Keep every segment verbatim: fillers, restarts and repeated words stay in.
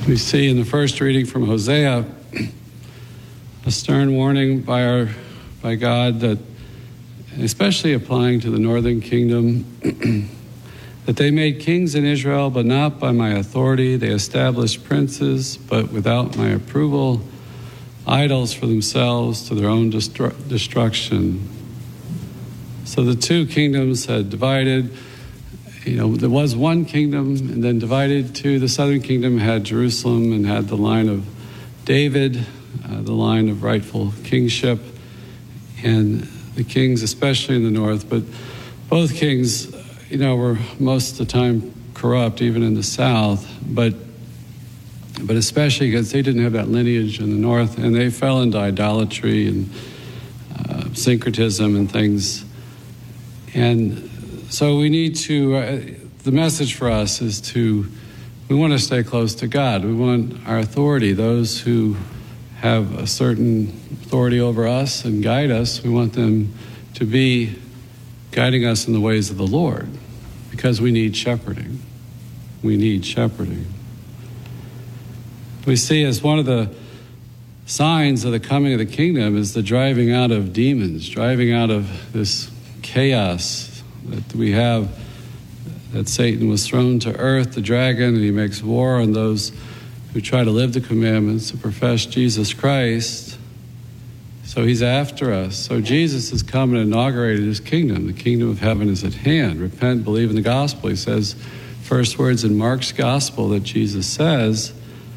We see in the first reading from Hosea a stern warning by our by God that, especially applying to the northern kingdom, that they made kings in Israel, but not by my authority. They established princes, but without my approval, idols for themselves to their own destru- destruction. So the two kingdoms had divided. You know, there was one kingdom and then divided two. The southern kingdom had Jerusalem and had the line of David, uh, the line of rightful kingship, and the kings, especially in the north. But both kings, you know, were most of the time corrupt, even in the south. But but especially because they didn't have that lineage in the north, and they fell into idolatry and uh, syncretism and things. And so we need to, uh, the message for us is to, we want to stay close to God. We want our authority, those who have a certain authority over us and guide us, we want them to be guiding us in the ways of the Lord, because we need shepherding. We need shepherding. We see as one of the signs of the coming of the kingdom is the driving out of demons, driving out of this chaos that we have, that Satan was thrown to earth, the dragon, and he makes war on those who try to live the commandments, to profess Jesus Christ. So he's after us. So Jesus has come and inaugurated his kingdom. The kingdom of heaven is at hand. Repent, believe in the gospel. He says, first words in Mark's gospel that Jesus says.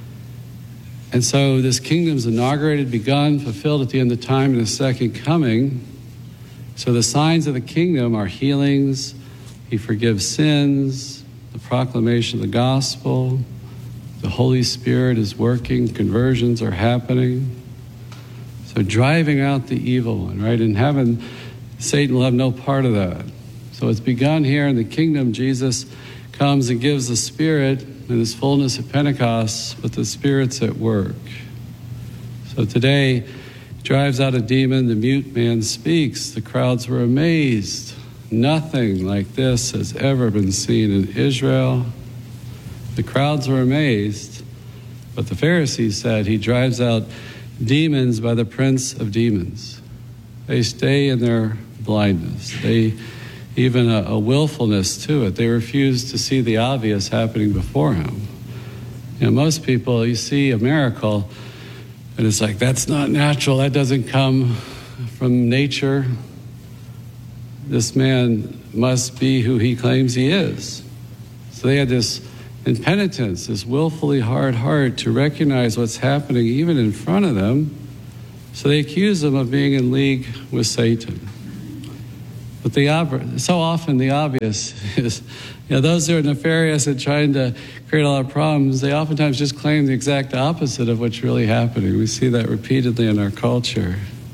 And so this kingdom's inaugurated, begun, fulfilled at the end of time in the second coming. So the signs of the kingdom are healings, he forgives sins, the proclamation of the gospel, the Holy Spirit is working, conversions are happening. So driving out the evil one, right? In heaven, Satan will have no part of that. So it's begun here in the kingdom. Jesus comes and gives the Spirit in his fullness at Pentecost, but the Spirit's at work. So today, drives out a demon, the mute man speaks. The crowds were amazed. Nothing like this has ever been seen in Israel. The crowds were amazed, but the Pharisees said he drives out demons by the prince of demons. They stay in their blindness. They even a, a willfulness to it. They refuse to see the obvious happening before him. You know, most people, you see a miracle, and it's like, that's not natural. That doesn't come from nature. This man must be who he claims he is. So they had this impenitence, this willfully hard heart to recognize what's happening even in front of them. So they accuse him of being in league with Satan. But the ob- so often the obvious is, you know, those who are nefarious and trying to create a lot of problems, they oftentimes just claim the exact opposite of what's really happening. We see that repeatedly in our culture.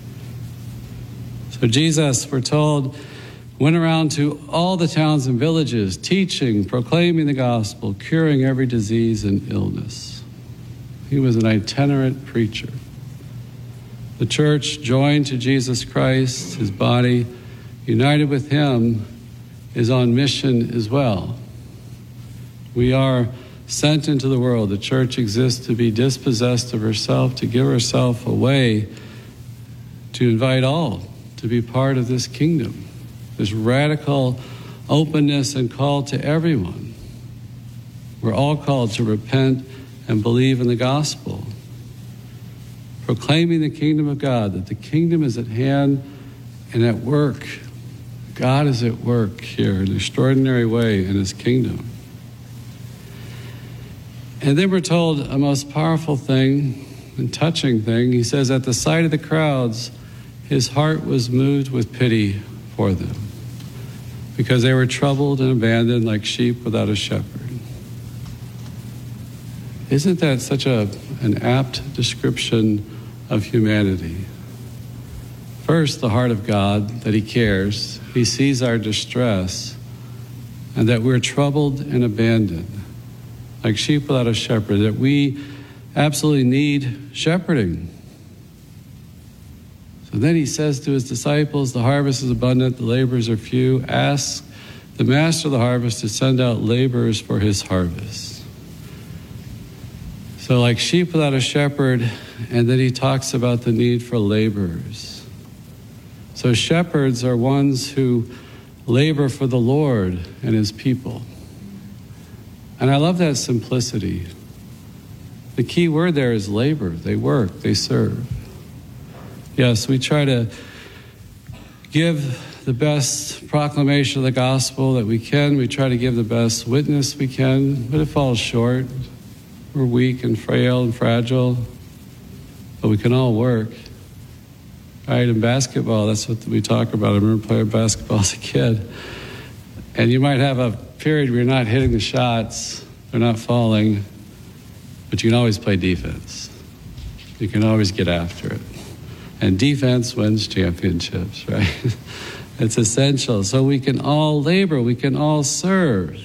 So Jesus, we're told, went around to all the towns and villages, teaching, proclaiming the gospel, curing every disease and illness. He was an itinerant preacher. The church joined to Jesus Christ, his body, united with him, is on mission as well. We are sent into the world. The church exists to be dispossessed of herself, to give herself away, to invite all to be part of this kingdom, this radical openness and call to everyone. We're all called to repent and believe in the gospel, proclaiming the kingdom of God, that the kingdom is at hand and at work. God is at work here in an extraordinary way in his kingdom. And then we're told a most powerful thing and touching thing. He says, at the sight of the crowds, his heart was moved with pity for them, because they were troubled and abandoned like sheep without a shepherd. Isn't that such a an apt description of humanity? First, the heart of God, that he cares. He sees our distress, and that we're troubled and abandoned, like sheep without a shepherd, that we absolutely need shepherding. So then he says to his disciples, the harvest is abundant, the laborers are few. Ask the master of the harvest to send out laborers for his harvest. So like sheep without a shepherd, and then he talks about the need for laborers. So shepherds are ones who labor for the Lord and his people. And I love that simplicity. The key word there is labor. They work, they serve. Yes, we try to give the best proclamation of the gospel that we can. We try to give the best witness we can, but it falls short. We're weak and frail and fragile, but we can all work. Right, in basketball, that's what we talk about. I remember playing basketball as a kid. And you might have a period where you're not hitting the shots, they're not falling, but you can always play defense. You can always get after it. And defense wins championships, right? It's essential. So we can all labor, we can all serve.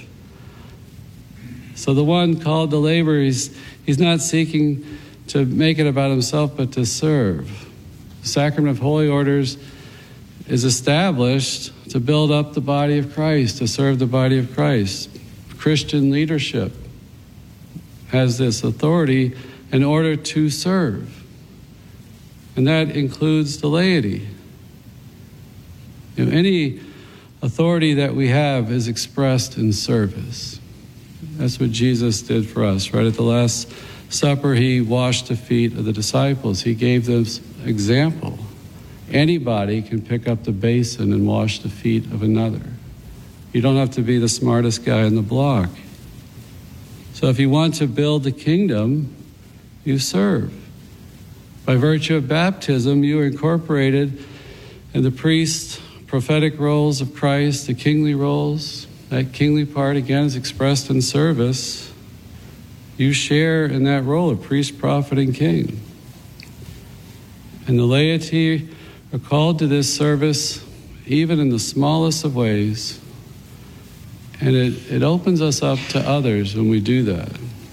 So the one called to labor, he's, he's not seeking to make it about himself, but to serve. The sacrament of holy orders is established to build up the body of Christ, to serve the body of Christ. Christian leadership has this authority in order to serve. And that includes the laity. You know, any authority that we have is expressed in service. That's what Jesus did for us, right? At the Last Supper, he washed the feet of the disciples. He gave them example. Anybody can pick up the basin and wash the feet of another. You don't have to be the smartest guy in the block. So if you want to build the kingdom, you serve. By virtue of baptism, you are incorporated in the priest prophetic roles of Christ, the kingly roles. That kingly part, again, is expressed in service. You share in that role of priest, prophet, and king. And the laity are called to this service, even in the smallest of ways. And it, it opens us up to others when we do that.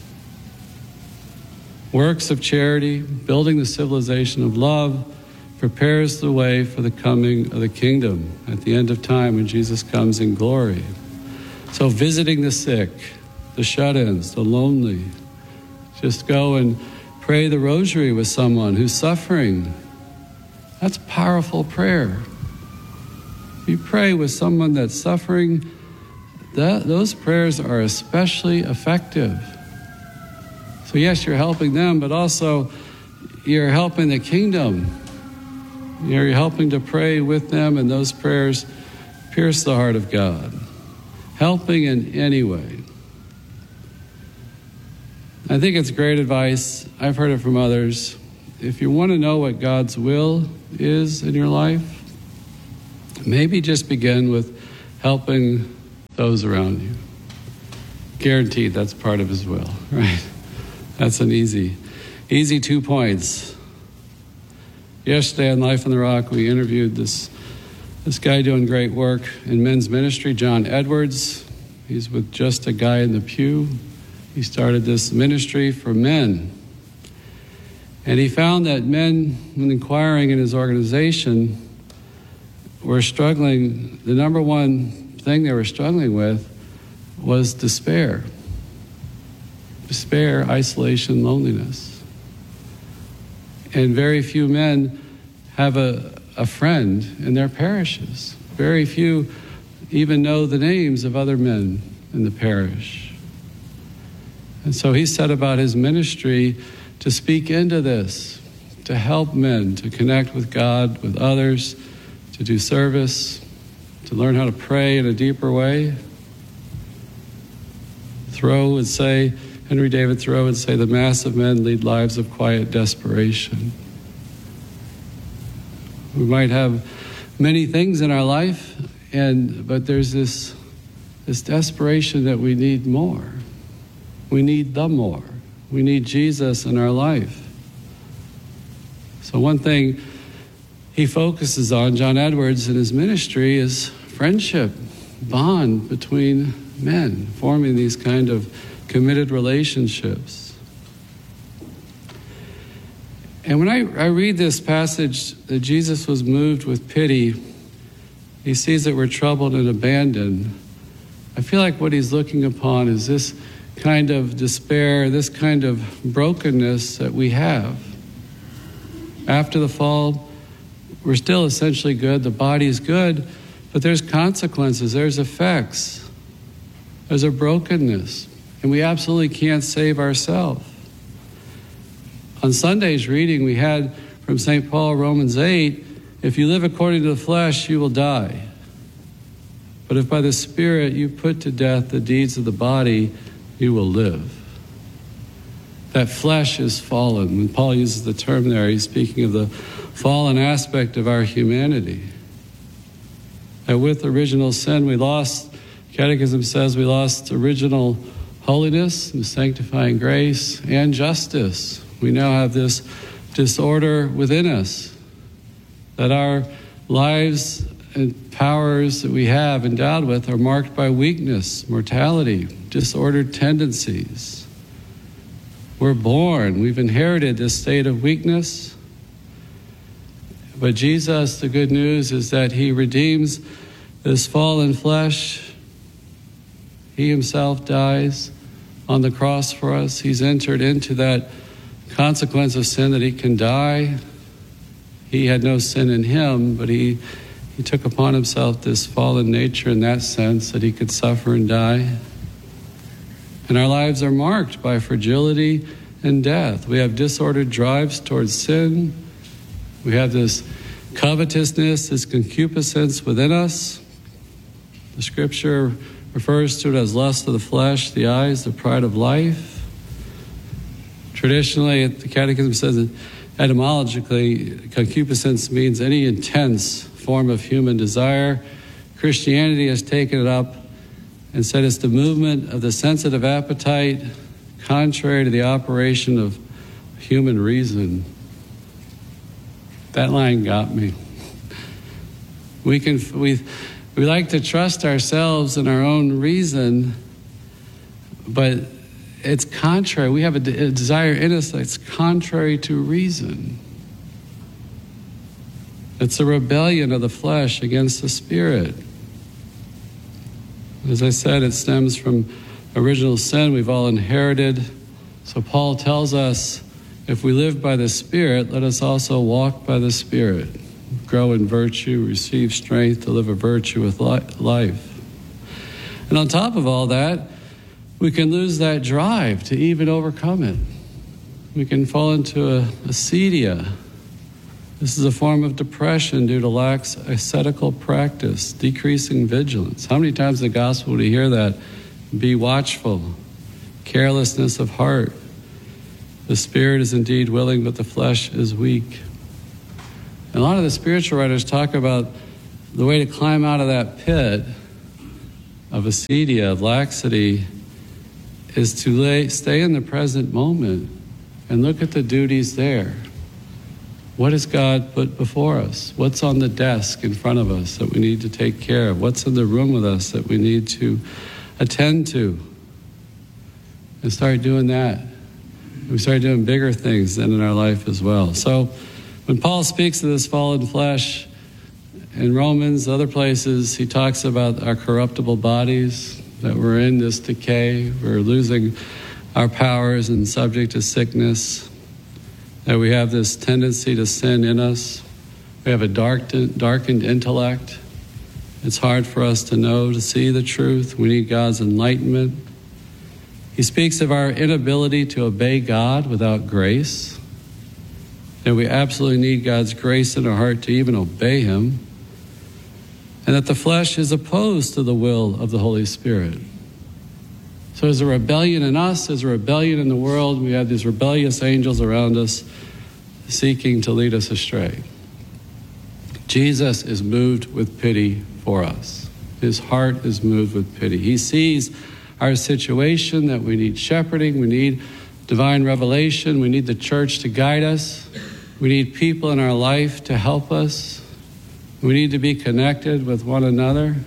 Works of charity, building the civilization of love, prepares the way for the coming of the kingdom at the end of time when Jesus comes in glory. So visiting the sick, the shut-ins, the lonely, just go and pray the rosary with someone who's suffering. That's powerful prayer. If you pray with someone that's suffering, that, those prayers are especially effective. So yes, you're helping them, but also you're helping the kingdom. You're helping to pray with them, and those prayers pierce the heart of God. Helping in any way. I think it's great advice. I've heard it from others. If you want to know what God's will is in your life, maybe just begin with helping those around you. Guaranteed that's part of his will, right? That's an easy, easy two points. Yesterday on Life on the Rock, we interviewed this, this guy doing great work in men's ministry, John Edwards. He's with Just a Guy in the Pew. He started this ministry for men. And he found that men, when inquiring in his organization, were struggling. The number one thing they were struggling with was despair. Despair, isolation, loneliness. And very few men have a, a friend in their parishes. Very few even know the names of other men in the parish. And so he set about his ministry to speak into this, to help men to connect with God, with others, to do service, to learn how to pray in a deeper way. Thoreau would say, Henry David Thoreau would say, the mass of men lead lives of quiet desperation. We might have many things in our life, and but there's this, this desperation that we need more. We need the more. We need Jesus in our life. So one thing he focuses on, John Edwards, in his ministry is friendship, bond between men, forming these kind of committed relationships. And when I, I read this passage that Jesus was moved with pity, he sees that we're troubled and abandoned. I feel like what he's looking upon is this kind of despair, this kind of brokenness that we have. After the fall, we're still essentially good. The body's good, but there's consequences. There's effects. There's a brokenness, and we absolutely can't save ourselves. On Sunday's reading, we had from Saint Paul, Romans eight, if you live according to the flesh, you will die. But if by the Spirit you put to death the deeds of the body, you will live. That flesh is fallen. When Paul uses the term there, he's speaking of the fallen aspect of our humanity. That with original sin, we lost, Catechism says we lost original holiness and sanctifying grace and justice. We now have this disorder within us, that our lives and powers that we have endowed with are marked by weakness, mortality, disordered tendencies. We're born, we've inherited this state of weakness. But Jesus, the good news is that he redeems this fallen flesh. He himself dies on the cross for us. He's entered into that consequence of sin that he can die. He had no sin in him, but he, he took upon himself this fallen nature in that sense that he could suffer and die. And our lives are marked by fragility and death. We have disordered drives towards sin. We have this covetousness, this concupiscence within us. The scripture refers to it as lust of the flesh, the eyes, the pride of life. Traditionally, the Catechism says that etymologically, concupiscence means any intense form of human desire. Christianity has taken it up and said it's the movement of the sensitive appetite contrary to the operation of human reason. That line got me. We can we we like to trust ourselves and our own reason, but it's contrary. We have a, de- a desire in us that's contrary to reason. It's a rebellion of the flesh against the Spirit. As I said, it stems from original sin we've all inherited. So Paul tells us, if we live by the Spirit, let us also walk by the Spirit. Grow in virtue, receive strength to live a virtuous life. And on top of all that, we can lose that drive to even overcome it. We can fall into a acedia. This is a form of depression due to lax ascetical practice, decreasing vigilance. How many times in the gospel do we hear that? Be watchful, carelessness of heart. The spirit is indeed willing, but the flesh is weak. And a lot of the spiritual writers talk about the way to climb out of that pit of acedia, of laxity, is to lay, stay in the present moment and look at the duties there. What has God put before us? What's on the desk in front of us that we need to take care of? What's in the room with us that we need to attend to? And start doing that. We start doing bigger things then in our life as well. So when Paul speaks of this fallen flesh in Romans, other places, he talks about our corruptible bodies, that we're in this decay, we're losing our powers and subject to sickness, that we have this tendency to sin in us. We have a darkened, darkened intellect. It's hard for us to know, to see the truth. We need God's enlightenment. He speaks of our inability to obey God without grace, that we absolutely need God's grace in our heart to even obey him, and that the flesh is opposed to the will of the Holy Spirit. So there's a rebellion in us, there's a rebellion in the world. We have these rebellious angels around us seeking to lead us astray. Jesus is moved with pity for us. His heart is moved with pity. He sees our situation, that we need shepherding, we need divine revelation, we need the church to guide us, we need people in our life to help us, we need to be connected with one another.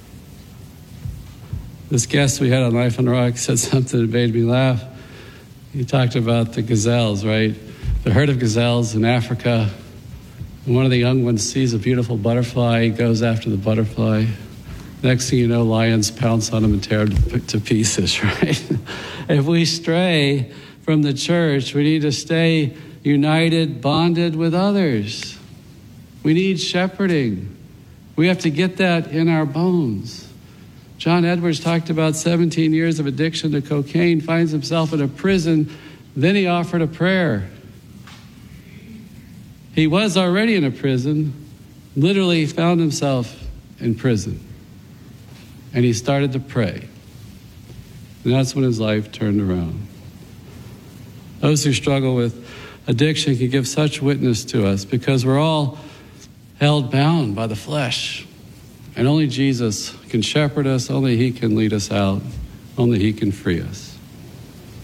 This guest we had on Life on the Rock said something that made me laugh. He talked about the gazelles, right? The herd of gazelles in Africa. And one of the young ones sees a beautiful butterfly. He goes after the butterfly. Next thing you know, lions pounce on him and tear him to, to pieces, right? If we stray from the church, we need to stay united, bonded with others. We need shepherding. We have to get that in our bones. John Edwards talked about seventeen years of addiction to cocaine, finds himself in a prison, then he offered a prayer. He was already in a prison, literally found himself in prison. And he started to pray. And that's when his life turned around. Those who struggle with addiction can give such witness to us because we're all held bound by the flesh. And only Jesus can shepherd us, only he can lead us out, only he can free us.